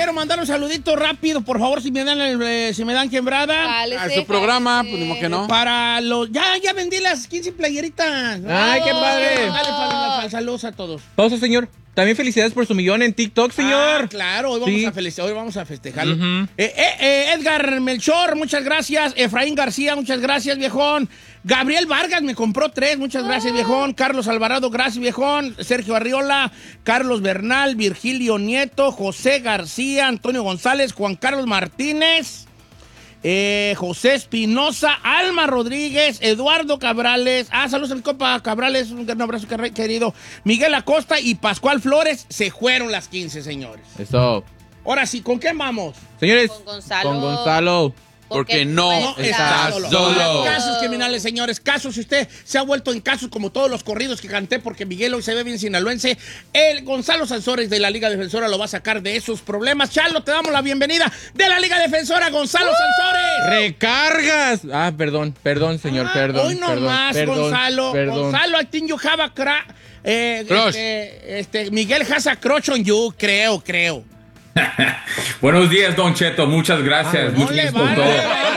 quiero mandar un saludito rápido, por favor, si me dan quebrada. A su programa, pues como que no. Para los... Ya vendí las 15 playeritas. ¡Ay, qué padre! Dale, saludos a todos. Pausa, señor. También felicidades por su millón en TikTok, señor. Claro, hoy vamos a festejarlo. Edgar Melchor, muchas gracias. Efraín García, muchas gracias, viejón. Gabriel Vargas me compró 3, muchas gracias, viejón. Carlos Alvarado, gracias, viejón. Sergio Arriola, Carlos Bernal, Virgilio Nieto, José García, Antonio González, Juan Carlos Martínez, José Espinosa, Alma Rodríguez, Eduardo Cabrales. Saludos a mi compa Cabrales, un gran abrazo, querido. Miguel Acosta y Pascual Flores. Se fueron las 15, señores. Eso. Ahora sí, ¿con quién vamos? Señores, Con Gonzalo. Porque no estás solo. Casos criminales, señores. Casos, si usted se ha vuelto en casos como todos los corridos que canté, porque Miguel hoy se ve bien sinaloense, el Gonzalo Sansores de la Liga Defensora lo va a sacar de esos problemas. Chalo, te damos la bienvenida de la Liga Defensora, Gonzalo Sansores. ¡Recargas! Perdón, señor, perdón. Hoy nomás, Gonzalo. Perdón. Gonzalo, I think you have a Crush. Miguel has a crush on you, creo. Buenos días, Don Cheto. Muchas gracias. No Muchas le gracias por todo.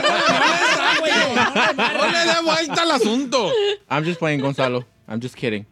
No le dé vuelta al asunto. I'm just playing, Gonzalo. I'm just kidding.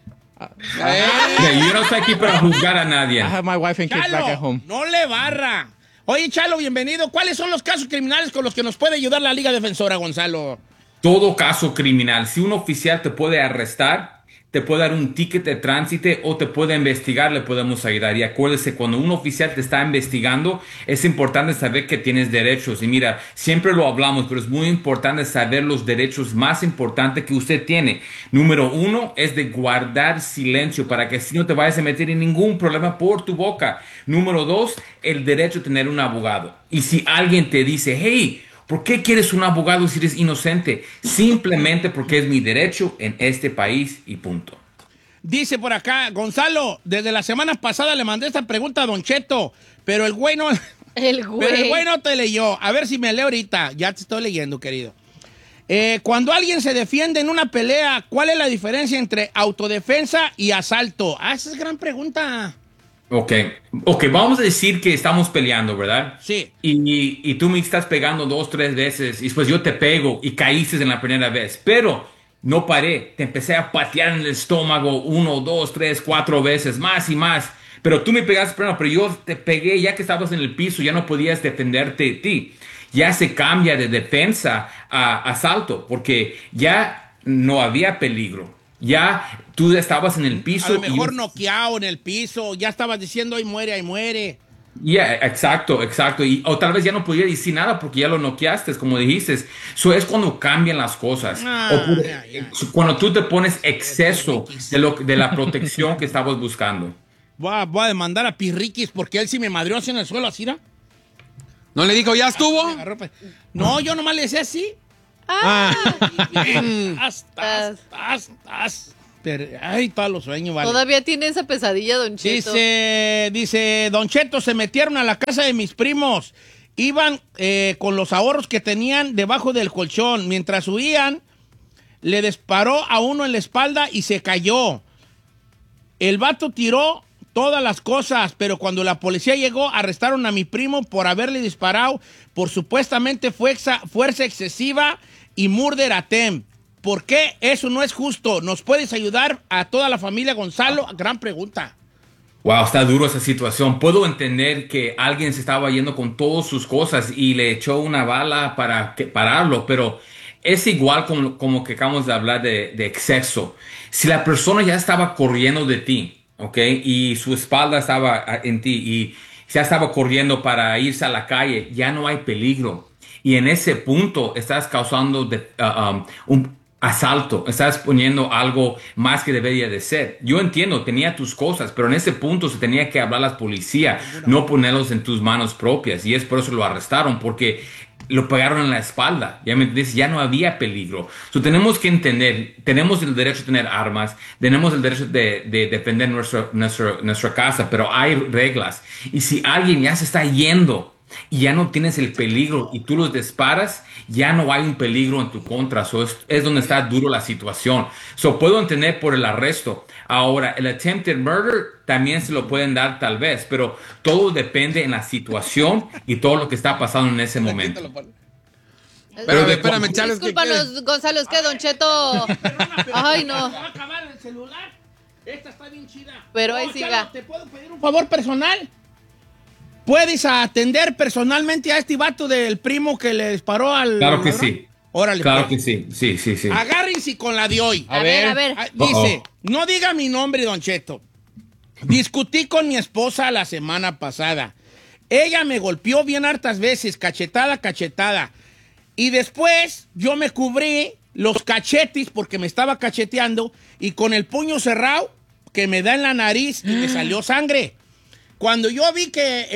Yo no estoy aquí para juzgar a nadie. I have my wife and kids back at home. No le barra. Oye, Chalo, bienvenido. ¿Cuáles son los casos criminales con los que nos puede ayudar la Liga Defensora, Gonzalo? Todo caso criminal. Si un oficial te puede arrestar, te puede dar un ticket de tránsito o te puede investigar, le podemos ayudar. Y acuérdese, cuando un oficial te está investigando, es importante saber que tienes derechos. Y mira, siempre lo hablamos, pero es muy importante saber los derechos más importantes que usted tiene. Número 1 es de guardar silencio para que así no te vayas a meter en ningún problema por tu boca. Número 2, el derecho a tener un abogado. Y si alguien te dice, hey, ¿por qué quieres un abogado si eres inocente? Simplemente porque es mi derecho en este país y punto. Dice por acá, Gonzalo, desde la semana pasada le mandé esta pregunta a Don Cheto, pero el güey no... Pero el güey no te leyó. A ver si me lee ahorita. Ya te estoy leyendo, querido. Cuando alguien se defiende en una pelea, ¿cuál es la diferencia entre autodefensa y asalto? Esa es gran pregunta. Ok, vamos a decir que estamos peleando, ¿verdad? Sí. Y tú me estás pegando 2, 3 veces y después yo te pego y caíste en la primera vez, pero no paré, te empecé a patear en el estómago 1, 2, 3, 4 veces, más y más, pero tú me pegaste primero, pero yo te pegué ya que estabas en el piso, ya no podías defenderte de ti. Ya se cambia de defensa a asalto porque ya no había peligro. Ya tú estabas en el piso. A lo mejor noqueado en el piso. Ya estabas diciendo, ahí muere. Ya, exacto. O tal vez ya no podía decir nada porque ya lo noqueaste, como dijiste. Eso es cuando cambian las cosas. Cuando tú te pones exceso de la protección que estabas buscando. Voy a demandar a Pirriquis porque él sí me madrió así en el suelo, así, ¿no? ¿No le dijo, ya estuvo? No, yo nomás le decía así. Pero, ay, todos los sueños, vale. Todavía tiene esa pesadilla, Don Cheto. Dice, Don Cheto, se metieron a la casa de mis primos. Iban con los ahorros que tenían debajo del colchón. Mientras huían, le disparó a uno en la espalda y se cayó. El vato tiró todas las cosas, pero cuando la policía llegó, arrestaron a mi primo por haberle disparado por supuestamente fuerza excesiva y murder attempt. ¿Por qué eso no es justo? ¿Nos puedes ayudar a toda la familia, Gonzalo? Gran pregunta. Wow, está duro esa situación. Puedo entender que alguien se estaba yendo con todas sus cosas y le echó una bala para pararlo, pero es igual como que acabamos de hablar de exceso. Si la persona ya estaba corriendo de ti, ¿ok? Y su espalda estaba en ti y ya estaba corriendo para irse a la calle, ya no hay peligro. Y en ese punto estás causando un asalto, estás poniendo algo más que debería de ser. Yo entiendo, tenía tus cosas, pero en ese punto se tenía que hablar a la policía, no ponerlos en tus manos propias. Y es por eso lo arrestaron, porque lo pegaron en la espalda. Ya me entiendes, ya no había peligro. So, tenemos que entender, tenemos el derecho a tener armas, tenemos el derecho de defender nuestra casa, pero hay reglas. Y si alguien ya se está yendo y ya no tienes el peligro y tú los disparas, ya no hay un peligro en tu contra. So es donde está duro la situación. So puedo entender por el arresto. Ahora, el attempted murder también se lo pueden dar tal vez, pero todo depende en la situación y todo lo que está pasando en ese momento. Pero espérame, Charles. Discúlpanos, Gonzalo, es que Don Cheto... Ay, no. ¿Se va a acabar el celular? Esta está bien chida. Pero ahí siga. Chalo, ¿te puedo pedir un favor personal? ¿Puedes atender personalmente a este vato del primo que le disparó al... Claro que ladrón? sí. Órale. Claro pues. que sí. Sí. Agárrense con la de hoy. A ver. Dice, no diga mi nombre, Don Cheto. Discutí con mi esposa la semana pasada. Ella me golpeó bien hartas veces, cachetada. Y después yo me cubrí los cachetes porque me estaba cacheteando y con el puño cerrado que me da en la nariz y me salió sangre. Cuando yo vi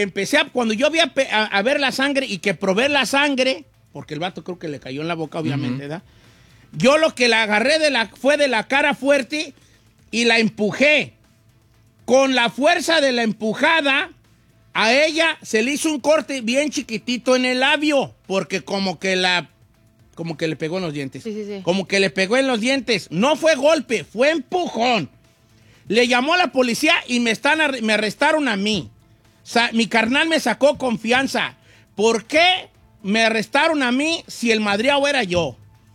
a ver la sangre y que probé la sangre, porque el vato creo que le cayó en la boca, obviamente, ¿verdad? Yo lo que la agarré fue de la cara fuerte y la empujé. Con la fuerza de la empujada, a ella se le hizo un corte bien chiquitito en el labio, porque como que le pegó en los dientes. Sí. Como que le pegó en los dientes. No fue golpe, fue empujón. Le llamó a la policía y me arrestaron a mí. Mi carnal me sacó confianza. ¿Por qué me arrestaron a mí si el madreado era yo?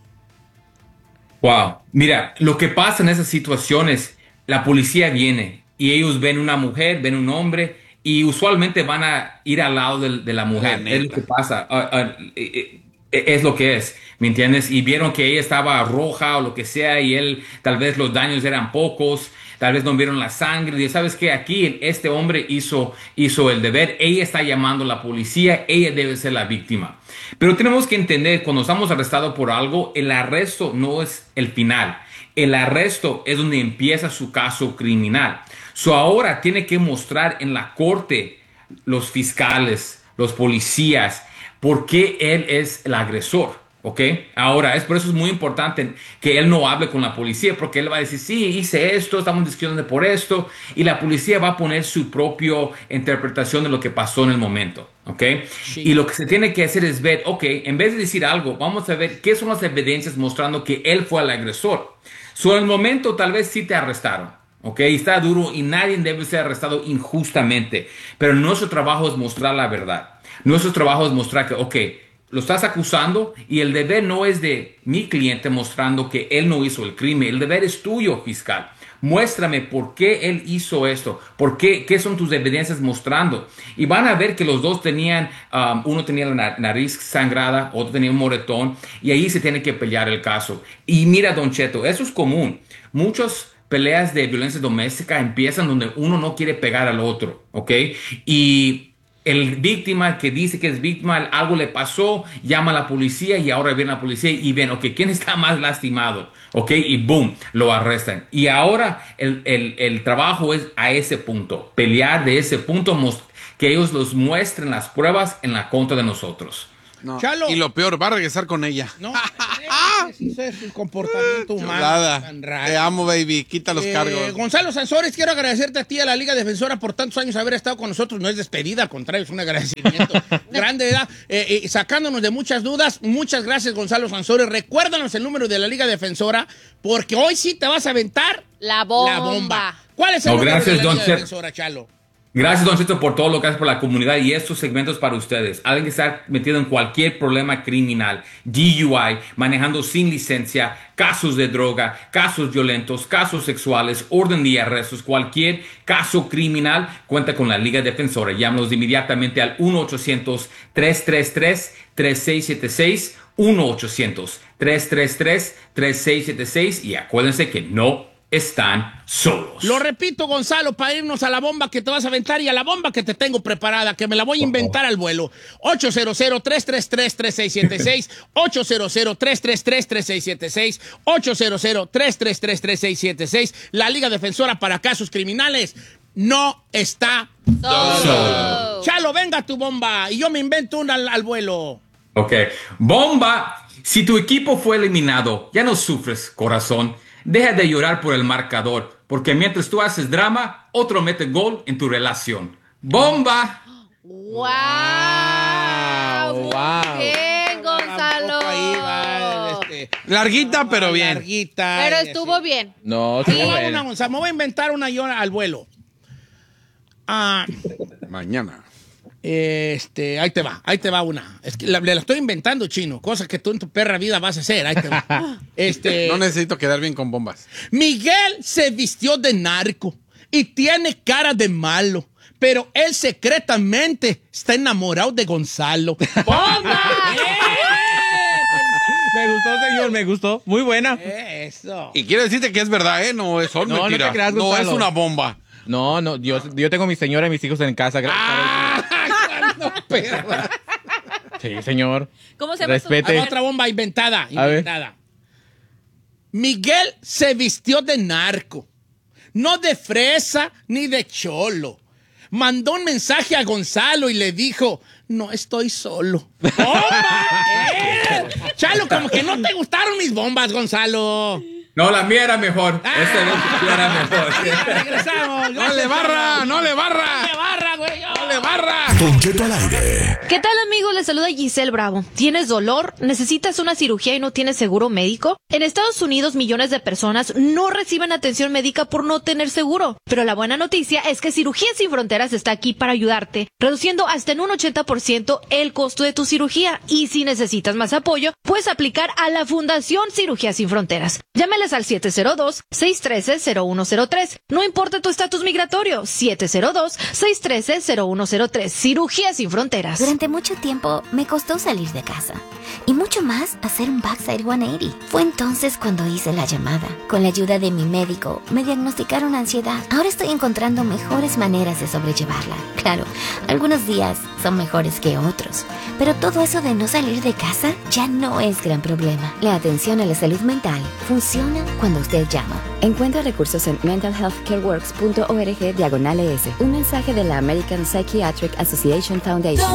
Wow. Mira, lo que pasa en esas situaciones, la policía viene y ellos ven una mujer, ven un hombre y usualmente van a ir al lado de la mujer. Es lo que pasa. Es lo que es, ¿me entiendes? Y vieron que ella estaba roja o lo que sea y él, tal vez los daños eran pocos, tal vez no vieron la sangre. Y sabes que aquí este hombre hizo el deber. Ella está llamando a la policía, ella debe ser la víctima. Pero tenemos que entender, cuando estamos arrestados por algo, el arresto no es el final. El arresto es donde empieza su caso criminal. So ahora tiene que mostrar en la corte los fiscales, los policías, por qué él es el agresor, ¿ok? Ahora, por eso es muy importante que él no hable con la policía, porque él va a decir, sí, hice esto, estamos discutiendo por esto, y la policía va a poner su propia interpretación de lo que pasó en el momento, ¿ok? Sí. Y lo que se tiene que hacer es ver, ok, en vez de decir algo, vamos a ver qué son las evidencias mostrando que él fue el agresor. En el momento tal vez sí te arrestaron, ¿ok? Está duro y nadie debe ser arrestado injustamente, pero nuestro trabajo es mostrar la verdad. Nuestro trabajo es mostrar que, ok, lo estás acusando y el deber no es de mi cliente mostrando que él no hizo el crimen. El deber es tuyo, fiscal. Muéstrame por qué él hizo esto, qué son tus evidencias mostrando. Y van a ver que los dos tenían, uno tenía la nariz sangrada, otro tenía un moretón, y ahí se tiene que pelear el caso. Y mira, Don Cheto, eso es común. Muchas peleas de violencia doméstica empiezan donde uno no quiere pegar al otro, ¿ok? Y el víctima que dice que es víctima, algo le pasó, llama a la policía y ahora viene la policía y ven, ok, ¿quién está más lastimado? Ok, y boom, lo arrestan. Y ahora el trabajo es a ese punto, pelear de ese punto, que ellos los muestren las pruebas en la contra de nosotros. No. Chalo. Y lo peor, va a regresar con ella. No, ese es el comportamiento humano. Tan raro. Te amo, baby. Quita los cargos. Gonzalo Sansores, quiero agradecerte a ti, a la Liga Defensora, por tantos años haber estado con nosotros. No es despedida, al contrario, es un agradecimiento grande, ¿verdad? Sacándonos de muchas dudas. Muchas gracias, Gonzalo Sansores. Recuérdanos el número de la Liga Defensora, porque hoy sí te vas a aventar la bomba. ¿Cuál es el número de la Liga Defensora, Chalo? Gracias, Don Cheto, por todo lo que haces por la comunidad y estos segmentos para ustedes. Alguien que está metido en cualquier problema criminal, DUI, manejando sin licencia, casos de droga, casos violentos, casos sexuales, orden de arrestos, cualquier caso criminal, cuenta con la Liga Defensora. Llámanos inmediatamente al 1-800-333-3676, 1-800-333-3676 y acuérdense que no están solos. Lo repito, Gonzalo, para irnos a la bomba que te vas a aventar y a la bomba que te tengo preparada, que me la voy a inventar al vuelo. 800-333-3676, 800-333-3676, 800-333-3676. La Liga Defensora para Casos Criminales no está solo. Chalo, venga tu bomba y yo me invento una al vuelo. Ok. Bomba, si tu equipo fue eliminado, ya no sufres, corazón. Deja de llorar por el marcador, porque mientras tú haces drama, otro mete gol en tu relación. ¡Bomba! ¡Wow! Wow. Bien, Gonzalo. Ahí va, larguita, pero bien. Larguita. Pero estuvo bien. No, Sí, estuvo me bueno. voy a inventar una yo al vuelo. Mañana. Ahí te va una. Es que la estoy inventando, chino. Cosa que tú en tu perra vida vas a hacer. Ahí te va. No necesito quedar bien con bombas. Miguel se vistió de narco y tiene cara de malo, pero él secretamente está enamorado de Gonzalo. ¡Bomba! Me gustó, señor, me gustó. Muy buena. Eso. Y quiero decirte que es verdad, ¿eh? No, eso No, mentira. no te creas, No, Gonzalo. es una bomba. No, yo tengo mi señora y mis hijos en casa. No, perra. Sí, señor. ¿Cómo se llama? Respete. Otra bomba inventada. A ver. Miguel se vistió de narco, no de fresa ni de cholo. Mandó un mensaje a Gonzalo y le dijo, no estoy solo. ¡Bomba! Chalo, como que no te gustaron mis bombas, Gonzalo. No, la mía era mejor. Esta vez era mejor. Regresamos. ¡No le barra! ¡No le barra! ¡No le barra, güey! ¡No le barra! Don Cheto al aire. ¿Qué tal, amigos? Les saluda Giselle Bravo. ¿Tienes dolor? ¿Necesitas una cirugía y no tienes seguro médico? En Estados Unidos, millones de personas no reciben atención médica por no tener seguro. Pero la buena noticia es que Cirugías Sin Fronteras está aquí para ayudarte, reduciendo hasta en un 80% el costo de tu cirugía. Y si necesitas más apoyo, puedes aplicar a la Fundación Cirugías Sin Fronteras. Llámales al 702-613-0103. No importa tu estatus migratorio, 702-613-0103. Cirugías Sin Fronteras. Durante mucho tiempo me costó salir de casa y mucho más hacer un backside 180. Fue entonces cuando hice la llamada. Con la ayuda de mi médico me diagnosticaron ansiedad. Ahora estoy encontrando mejores maneras de sobrellevarla. Claro, algunos días son mejores que otros, pero todo eso de no salir de casa ya no es gran problema. La atención a la salud mental funciona cuando usted llama. Encuentra recursos en mentalhealthcareworks.org/ES. Un mensaje de la American Psychiatric Association Foundation.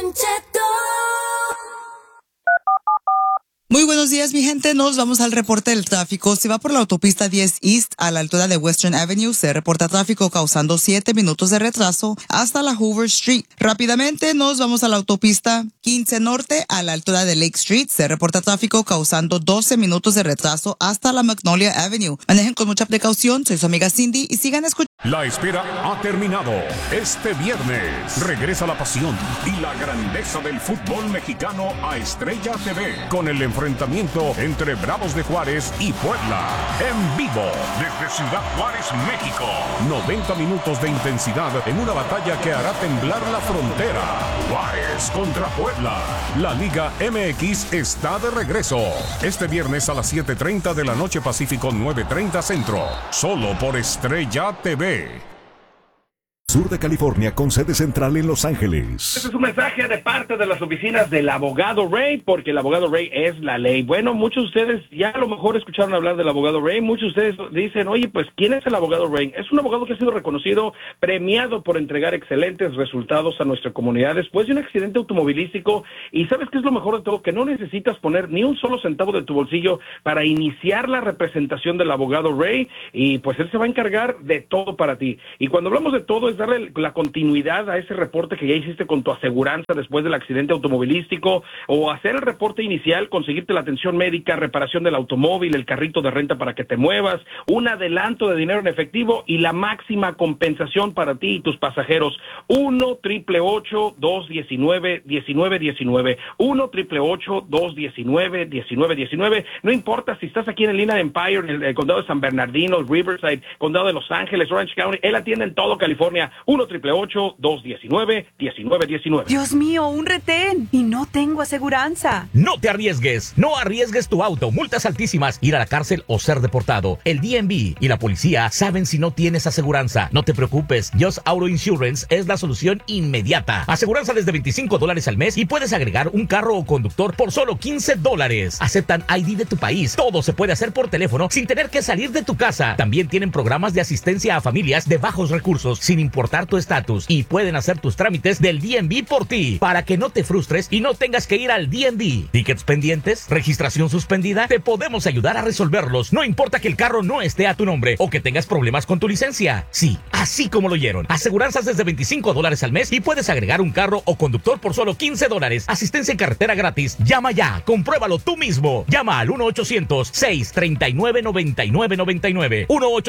Muy buenos días, mi gente. Nos vamos al reporte del tráfico. Se va por la autopista 10 East a la altura de Western Avenue. Se reporta tráfico causando 7 minutos de retraso hasta la Hoover Street. Rápidamente nos vamos a la autopista 15 Norte a la altura de Lake Street. Se reporta tráfico causando 12 minutos de retraso hasta la Magnolia Avenue. Manejen con mucha precaución. Soy su amiga Cindy y sigan escuchando. La espera ha terminado. Este viernes regresa la pasión y la grandeza del fútbol mexicano a Estrella TV con el enfrentamiento entre Bravos de Juárez y Puebla. En vivo desde Ciudad Juárez, México. 90 minutos de intensidad en una batalla que hará temblar la frontera. Juárez contra Puebla. La Liga MX está de regreso. Este viernes a las 7:30 de la noche Pacífico, 9:30 Centro. Solo por Estrella TV. Sur de California con sede central en Los Ángeles. Este es un mensaje de parte de las oficinas del abogado Ray, porque el abogado Ray es la ley. Bueno, muchos de ustedes ya a lo mejor escucharon hablar del abogado Ray. Muchos de ustedes dicen, oye, pues, ¿quién es el abogado Ray? Es un abogado que ha sido reconocido, premiado por entregar excelentes resultados a nuestra comunidad después de un accidente automovilístico. Y ¿sabes qué es lo mejor de todo? Que no necesitas poner ni un solo centavo de tu bolsillo para iniciar la representación del abogado Ray. Y pues él se va a encargar de todo para ti. Y cuando hablamos de todo es darle la continuidad a ese reporte que ya hiciste con tu aseguranza después del accidente automovilístico, o hacer el reporte inicial, conseguirte la atención médica, reparación del automóvil, el carrito de renta para que te muevas, un adelanto de dinero en efectivo y la máxima compensación para ti y tus pasajeros. 1-888-219-1919. 1-888-219-1919. No importa si estás aquí en el Inland Empire, en el condado de San Bernardino, Riverside, condado de Los Ángeles, Orange County, él atiende en todo California. 1-888-219-1919. Dios mío, un retén y no tengo aseguranza. No te arriesgues, no arriesgues tu auto, multas altísimas, ir a la cárcel o ser deportado. El DMV y la policía saben si no tienes aseguranza. No te preocupes, Just Auto Insurance es la solución inmediata. Aseguranza desde $25 al mes y puedes agregar un carro o conductor por solo $15. Aceptan ID de tu país. Todo se puede hacer por teléfono sin tener que salir de tu casa. También tienen programas de asistencia a familias de bajos recursos, sin importar reportar tu estatus y pueden hacer tus trámites del DMV por ti, para que no te frustres y no tengas que ir al DMV. ¿Tickets pendientes? ¿Registración suspendida? Te podemos ayudar a resolverlos, no importa que el carro no esté a tu nombre o que tengas problemas con tu licencia. Sí, así como lo oyeron. Aseguranzas desde $25 al mes y puedes agregar un carro o conductor por solo $15. Asistencia en carretera gratis. Llama ya, compruébalo tú mismo. Llama al 1-800-639-9999.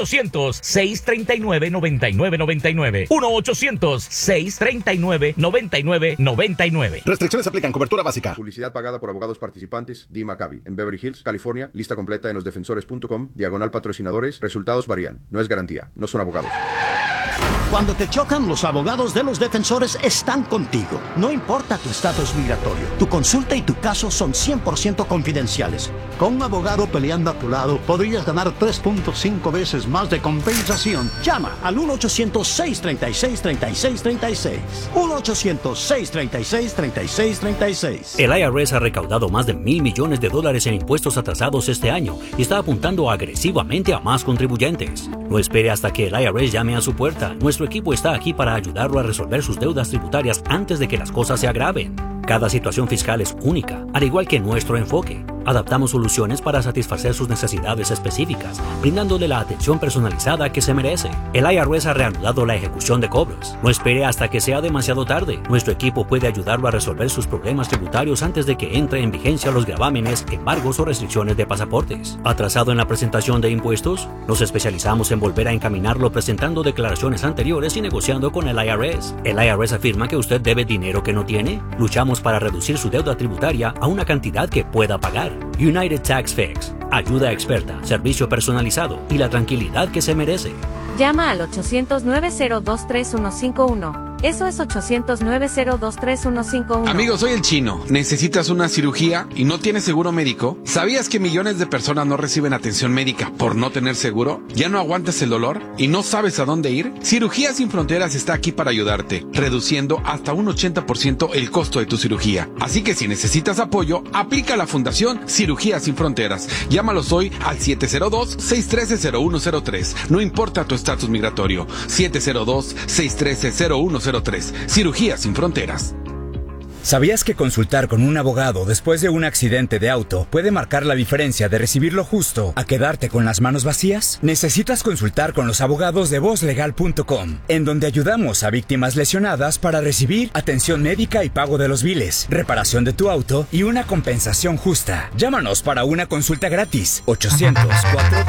1-800-639-9999. 1-800-639-9999. Restricciones aplican. Cobertura básica. Publicidad pagada por abogados participantes. Dee Maccabi. En Beverly Hills, California. Lista completa en losdefensores.com/patrocinadores. Resultados varían. No es garantía. No son abogados. Cuando te chocan, los abogados de los defensores están contigo. No importa tu estatus migratorio, tu consulta y tu caso son 100% confidenciales. Con un abogado peleando a tu lado, podrías ganar 3.5 veces más de compensación. Llama al 1-800-636-3636. 1-800-636-3636. El IRS ha recaudado más de $1,000 millones en impuestos atrasados este año y está apuntando agresivamente a más contribuyentes. No espere hasta que el IRS llame a su puerta. Nuestro equipo está aquí para ayudarlo a resolver sus deudas tributarias antes de que las cosas se agraven. Cada situación fiscal es única, al igual que nuestro enfoque. Adaptamos soluciones para satisfacer sus necesidades específicas, brindándole la atención personalizada que se merece. El IRS ha reanudado la ejecución de cobros. No espere hasta que sea demasiado tarde. Nuestro equipo puede ayudarlo a resolver sus problemas tributarios antes de que entre en vigencia los gravámenes, embargos o restricciones de pasaportes. ¿Atrasado en la presentación de impuestos? Nos especializamos en volver a encaminarlo presentando declaraciones anteriores y negociando con el IRS. ¿El IRS afirma que usted debe dinero que no tiene? Luchamos para reducir su deuda tributaria a una cantidad que pueda pagar. United Tax Fix. Ayuda experta, servicio personalizado y la tranquilidad que se merece. Llama al 800-902-3151. Eso es 800-902-3151. Amigo, soy el Chino. ¿Necesitas una cirugía y no tienes seguro médico? ¿Sabías que millones de personas no reciben atención médica por no tener seguro? ¿Ya no aguantas el dolor y no sabes a dónde ir? Cirugías Sin Fronteras está aquí para ayudarte, reduciendo hasta un 80% el costo de tu cirugía. Así que si necesitas apoyo, aplica a la Fundación Cirugías Sin Fronteras. Llámalos hoy al 702-613-0103. No importa tu estatus migratorio. 702-613-0103. Cirugía Sin Fronteras. ¿Sabías que consultar con un abogado después de un accidente de auto puede marcar la diferencia de recibir lo justo a quedarte con las manos vacías? Necesitas consultar con los abogados de VozLegal.com, en donde ayudamos a víctimas lesionadas para recibir atención médica y pago de los biles, reparación de tu auto y una compensación justa. Llámanos para una consulta gratis. 800-4